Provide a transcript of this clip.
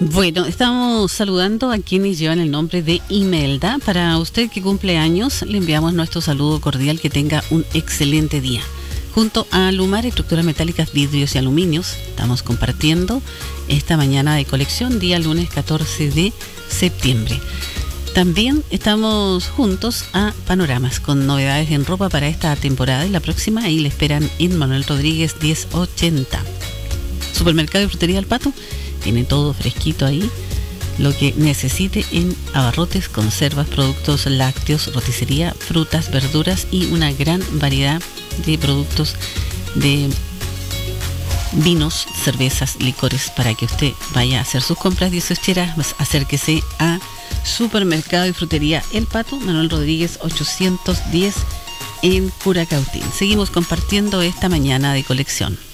Bueno, estamos saludando a quienes llevan el nombre de Imelda. Para usted que cumple años, le enviamos nuestro saludo cordial, que tenga un excelente día. Junto a Lumar Estructuras Metálicas, Vidrios y Aluminios, estamos compartiendo esta mañana de colección, día lunes 14 de septiembre. También estamos juntos a Panoramas, con novedades en ropa para esta temporada y la próxima. Ahí le esperan en Manuel Rodríguez 1080. Supermercado y Frutería El Pato tiene todo fresquito ahí, lo que necesite en abarrotes, conservas, productos lácteos, roticería, frutas, verduras y una gran variedad de productos de vinos, cervezas, licores, para que usted vaya a hacer sus compras diezocheras. Acérquese a Supermercado y Frutería El Pato, Manuel Rodríguez 810 en Curacautín. Seguimos compartiendo esta mañana de colección.